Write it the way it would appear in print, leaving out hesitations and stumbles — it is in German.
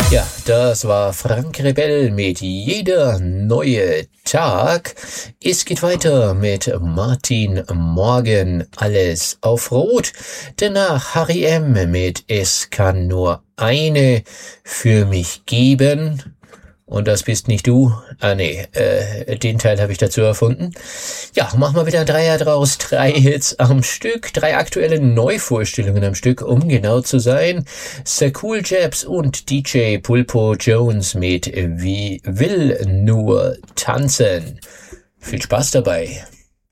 Ja, das war Frank Rebell mit Jeder neue Tag. Es geht weiter mit Martin Morgen, Alles auf Rot. Danach Harry M. mit Es kann nur eine für mich geben. Und das bist nicht du. Den Teil habe ich dazu erfunden. Ja, machen wir wieder ein Dreier draus. 3 Hits am Stück, 3 aktuelle Neuvorstellungen am Stück, um genau zu sein. Sir Cool Jabs und DJ Pulpo Jones mit Wie will nur tanzen. Viel Spaß dabei.